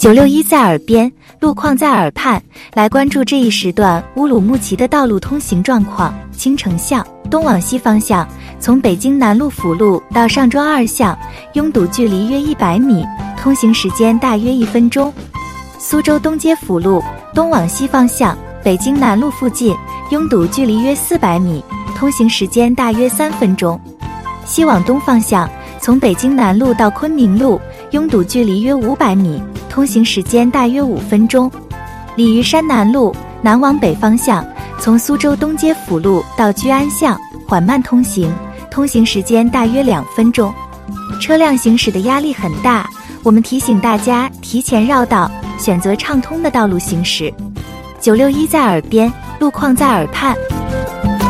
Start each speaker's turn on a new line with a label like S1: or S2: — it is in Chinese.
S1: 961在耳边，路况在耳畔，来关注这一时段乌鲁木齐的道路通行状况。青城巷东往西方向，从北京南路辅路到上庄二巷，拥堵距离约100米，通行时间大约1分钟。苏州东街辅路东往西方向，北京南路附近，拥堵距离约400米，通行时间大约3分钟。西往东方向，从北京南路到昆明路，拥堵距离约500米，通行时间大约5分钟。鲤鱼山南路南往北方向，从苏州东街辅路到居安巷，缓慢通行，通行时间大约2分钟。车辆行驶的压力很大，我们提醒大家提前绕道，选择畅通的道路行驶。961在耳边，路况在耳畔。